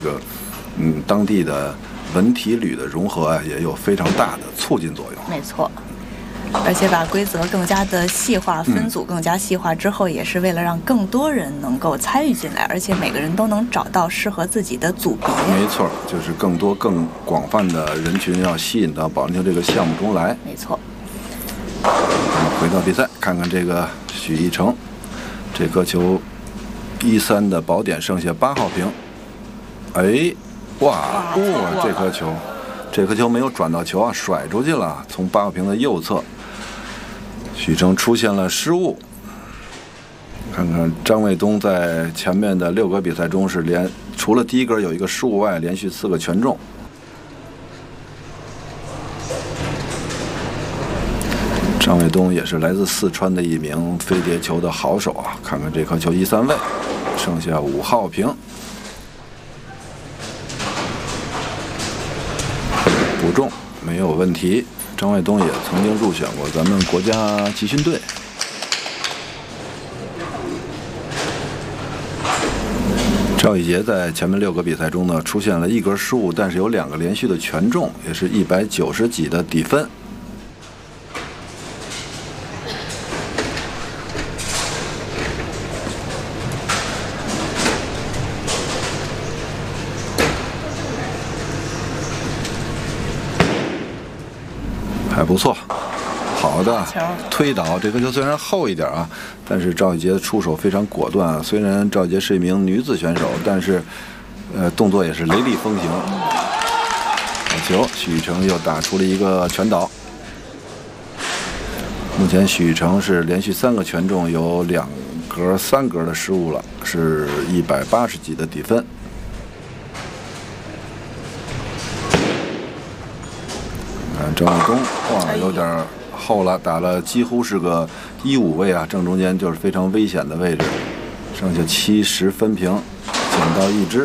当地的文体旅的融合啊，也有非常大的促进作用。 没错。而且把规则更加的细化，分组更加细化之后，也是为了让更多人能够参与进来，而且每个人都能找到适合自己的组别。 没错，就是更多更广泛的人群要吸引到保龄球这个项目中来。 没错。 回到比赛，看看这个许一成，这颗球1-3的保点，剩下8号平。哎，哇，这颗球没有转到球啊，甩出去了，从8号平的右侧。许成出现了失误。看看张卫东在前面的6个比赛中是除了第一杆有一个失误外，连续4个全中。张卫东也是来自四川的一名飞碟球的好手啊！看看这颗球1-3位，剩下5号平，补中没有问题。张卫东也曾经入选过咱们国家集训队。赵一杰在前面6个比赛中呢，出现了1格失误，但是有2个连续的全中，也是190几的底分。还不错，好的推倒。这颗球虽然厚一点啊，但是赵一杰的出手非常果断啊。虽然赵一杰是一名女子选手，但是动作也是雷厉风行。好球，许宇成又打出了一个全倒。目前许宇成是连续3个全中，有2格3格的失误了，是180几的底分。张卫东，哇，有点厚了，打了几乎是个1-5位啊，正中间就是非常危险的位置。剩下70分平，捡到1支。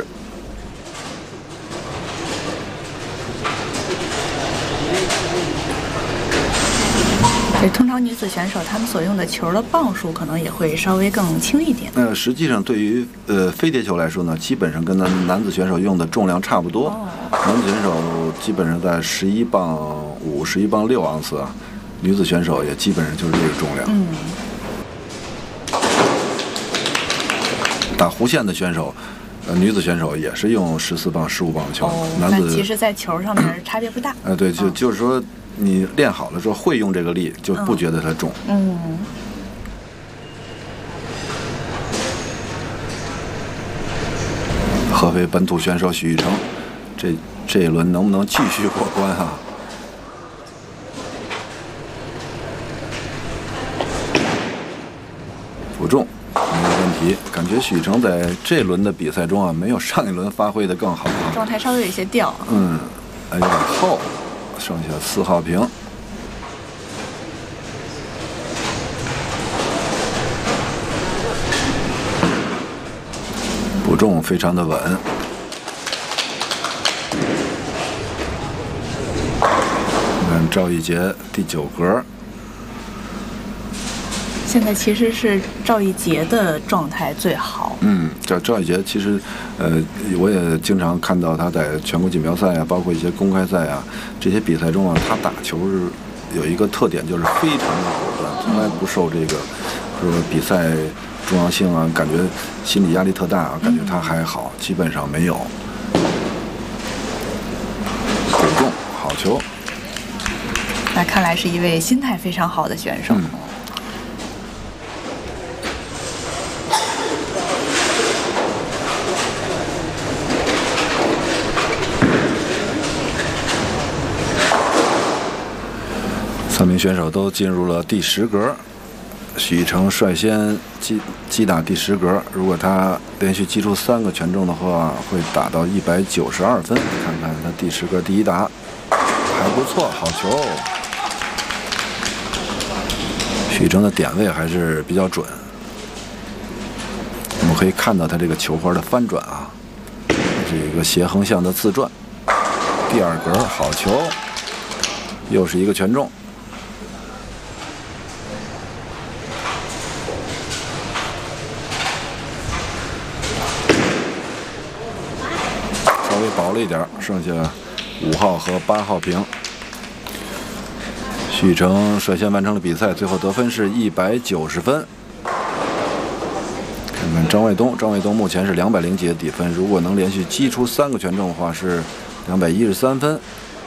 通常女子选手她们所用的球的磅数可能也会稍微更轻一点。 实际上对于飞碟球来说呢，基本上跟男子选手用的重量差不多。男子选手基本上在11磅5、11磅6盎司啊，女子选手也基本上就是这个重量。打弧线的选手，女子选手也是用14磅、15磅的球。男子那其实在球上面差别不大。 对，就是说你练好了之后会用这个力，就不觉得它重。合肥本土选手许宇成，这一轮能不能继续过关啊？不中，没有问题。感觉许宇成在这轮的比赛中啊，没有上一轮发挥的更好啊， 状态稍微有些掉。 有点厚，剩下4号平。不中，非常的稳。看赵一杰第9格。 现在其实是赵一杰的状态最好。 赵一杰其实，我也经常看到他在全国锦标赛啊，包括一些公开赛啊，这些比赛中啊，他打球是有一个特点，就是非常的果断，从来不受这个说比赛重要性啊，感觉心理压力特大啊，感觉他还好，基本上没有。补中，好球。 那看来是一位心态非常好的选手。 3名选手都进入了第10格，许一成率先击打第10格，如果他连续击出3个全中的话，会打到192分。看看他第10格第1打，还不错，好球。许一成的点位还是比较准，我们可以看到他这个球花的翻转啊，是一个斜横向的自转。第2格，好球，又是一个全中。 稍微薄了一点，剩下5号和8号平。许成率先完成了比赛，最后得分是190分。看看张卫东目前是200几的底分，如果能连续击出3个全中的话是213分，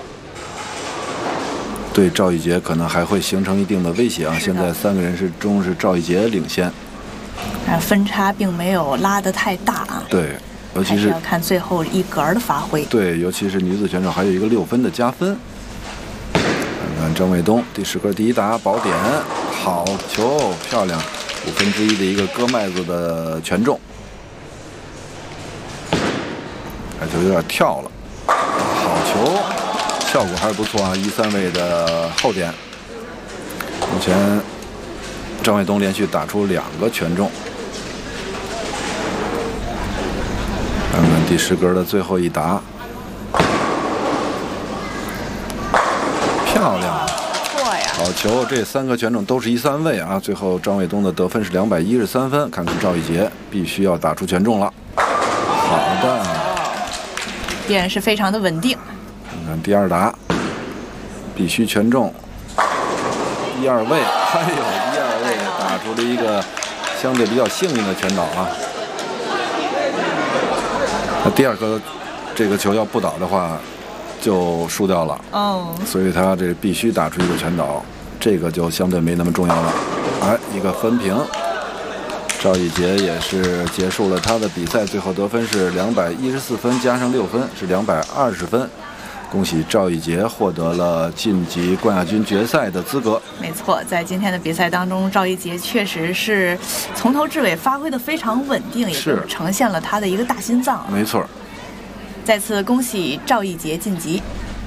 对赵宇杰可能还会形成一定的威胁啊。现在3个人中是赵宇杰领先， 分差并没有拉得太大啊。 对，尤其是要看最后一格的发挥。 对，尤其是女子选手还有一个6分的加分。看看张卫东第10格第一打保点，好球，漂亮，1/5的一个割麦子的全中，这球有点跳了，好球，效果还是不错啊，1-3位的后点。目前张卫东连续打出2个全中。看看第10格的最后一打，漂亮， 不错呀， 好球！这3个全中都是1-3位啊。最后张卫东的得分是213分。看看赵宇杰必须要打出全中了。好的， 依然是非常的稳定。 看看第2打，必须全中。1、2位，哎呦，1、2位打出了一个相对比较幸运的全倒啊。那第2个这个球要不倒的话，就输掉了哦， 所以他这必须打出一个全倒，这个就相对没那么重要了。一个分平，赵宇杰也是结束了他的比赛，最后得分是214分加上6分是220分。恭喜赵宇杰获得了晋级冠亚军决赛的资格。 没错，在今天的比赛当中，赵宇杰确实是从头至尾发挥的非常稳定，也是呈现了他的一个大心脏。 没错， 再次恭喜赵宇杰晋级。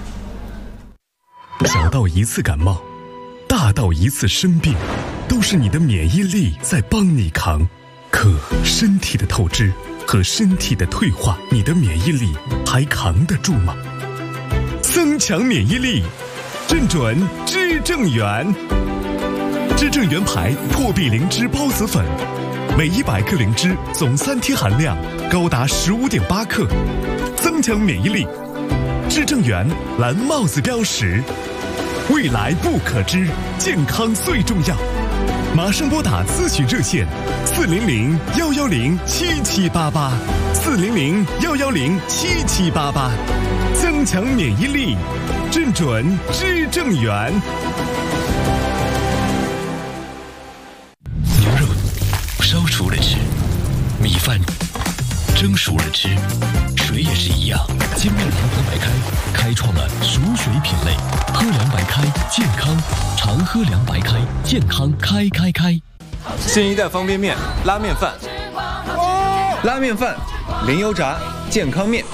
小到一次感冒，大到一次生病，都是你的免疫力在帮你扛。可身体的透支和身体的退化，你的免疫力还扛得住吗？增强免疫力，认准知正元。知正元牌破壁灵芝孢子粉，每100克灵芝总3天含量高达15.8克，增强免疫力。知正元蓝帽子标识，未来不可知，健康最重要。马上拨打咨询热线400-110-7788，400-110-7788，增强免疫力，认准知正元。牛肉烧熟了吃，米饭蒸熟了吃，水也是一样。金面蓝湖白开创了熟水品类，喝凉白开健康，常喝凉白开健康开。 新一代方便面拉面饭，拉面饭零油炸健康面，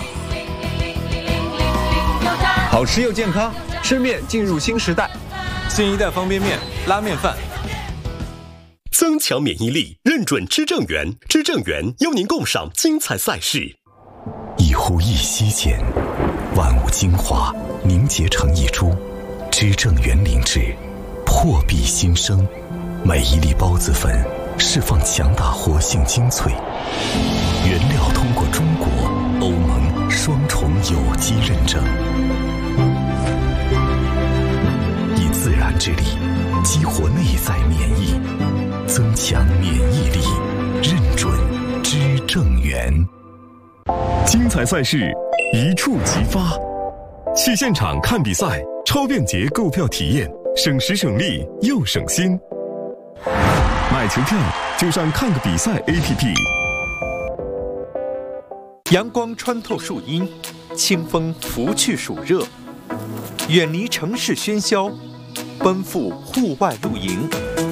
好吃又健康，吃面进入新时代。新一代方便面拉面饭， 增强免疫力，认准知正元。知正元邀您共赏精彩赛事。一呼一吸间，万物精华凝结成一株。知正元灵芝，破壁新生。每一粒孢子粉释放强大活性精粹，原料通过中国、欧盟双重有机认证，以自然之力激活内在免疫，增强免疫力，认准知正元。精彩赛事一触即发，去现场看比赛，超便捷购票体验，省时省力又省心。买球票就上看个比赛 APP。 阳光穿透树荫，清风拂去暑热，远离城市喧嚣，奔赴户外露营。